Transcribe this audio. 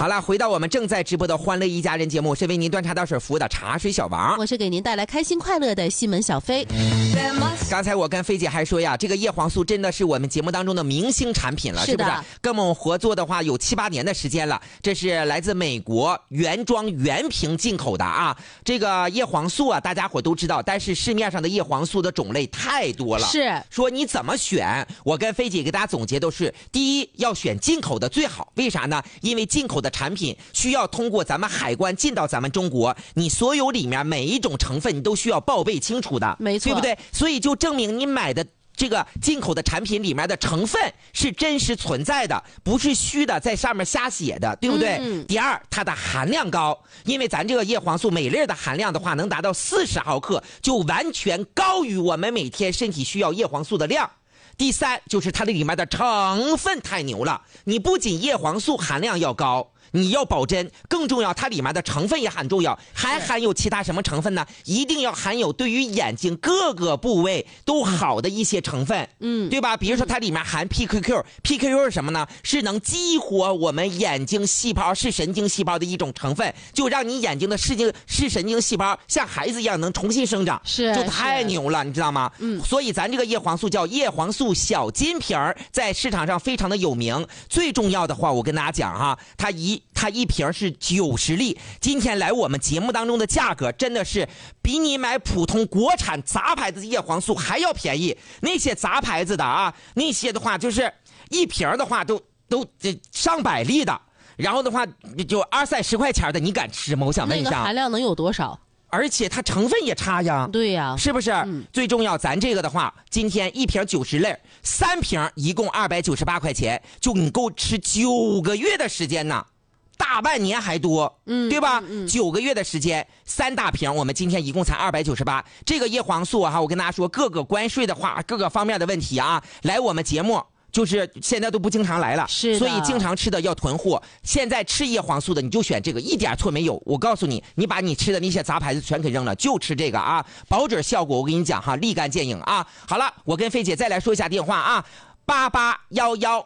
好了，回到我们正在直播的欢乐一家人节目，是为您端茶倒水服务的茶水小王， 我是给您带来开心快乐的西门小飞。 刚才我跟菲姐还说呀，这个叶黄素真的是我们节目当中的明星产品了，是不是？跟我们合作的话有7、8年的时间了，这是来自美国原装原瓶进口的啊。这个叶黄素啊，大家伙都知道，但是市面上的叶黄素的种类太多了， 是说你怎么选？我跟菲姐给大家总结都是：第一，要选进口的最好，为啥呢？因为进口的产品需要通过咱们海关进到咱们中国，你所有里面每一种成分你都需要报备清楚的， 没错， 对不对？所以就证明你买的这个进口的产品里面的成分是真实存在的，不是虚的在上面瞎写的，对不对？第二，它的含量高，因为咱这个叶黄素每粒的含量的话能达到40毫克，就完全高于我们每天身体需要叶黄素的量。第三，就是它的里面的成分太牛了，你不仅叶黄素含量要高，你要保真，更重要，它里面的成分也很重要，还含有其他什么成分呢？一定要含有对于眼睛各个部位都好的一些成分，对吧？比如说它里面含 PQQ 是什么呢？是能激活我们眼睛细胞、视神经细胞的一种成分，就让你眼睛的视神经细胞像孩子一样能重新生长，就太牛了，你知道吗？所以咱这个叶黄素叫叶黄素小金瓶，在市场上非常的有名。最重要的话，我跟大家讲哈，它一瓶是90粒，今天来我们节目当中的价格真的是比你买普通国产杂牌子的叶黄素还要便宜。那些杂牌子的啊，那些的话就是一瓶的话都上百粒的，然后的话就20-30块钱的，你敢吃吗？我想问一下， 那个含量能有多少？ 而且它成分也差呀， 对呀， 是不是？最重要，咱这个的话，今天一瓶90粒，3瓶一共298块钱，就你够吃9个月的时间呢，大半年还多，对吧？9个月的时间，3大瓶，我们今天一共才298。这个叶黄素啊，我跟大家说，各个关税的话，各个方面的问题啊，来我们节目。就是现在都不经常来了，所以经常吃的要囤货。现在吃叶黄素的你就选这个，一点错没有。我告诉你，你把你吃的那些杂牌子全给扔了，就吃这个啊，保准效果我跟你讲哈，立竿见影啊。好了，我跟菲姐再来说一下电话啊，8811